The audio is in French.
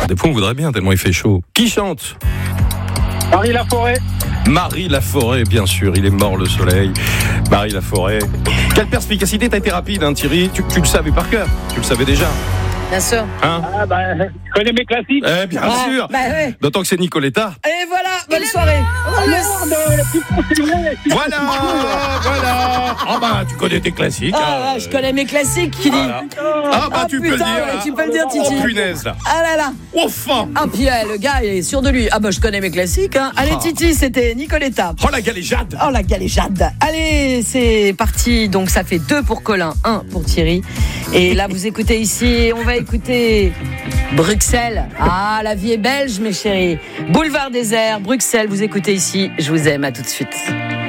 Des fois, on voudrait bien, tellement il fait chaud. Qui chante ? Marie Laforêt. Marie Laforêt, bien sûr, il est mort le soleil. Marie Laforêt. Quelle perspicacité, t'as été rapide, hein, Thierry. Tu le savais par cœur, tu le savais déjà. Bien sûr. Hein ? Je connais mes classiques. Bien sûr. Ouais. D'autant que c'est Nicoletta. Et voilà, bonne soirée. Voilà. Ah bah, tu connais tes classiques. Je connais mes classiques, qui dit. Voilà. Ah bah, tu peux le putain, dire. ouais, tu peux le dire, Titi. Oh punaise, là. Ah là là. Enfin. Ah puis le gars il est sûr de lui. Ah bah je connais mes classiques. Hein. Allez Titi, c'était Nicoletta. Oh la galéjade. Oh la galéjade. Allez, c'est parti. Donc ça fait 2 pour Colin, 1 pour Thierry. Et là vous écoutez ici, on va écouter Bruxelles. Ah, la vie est belge mes chéris. Boulevard Désert, Bruxelles, vous écoutez ici. Je vous aime, à tout de suite.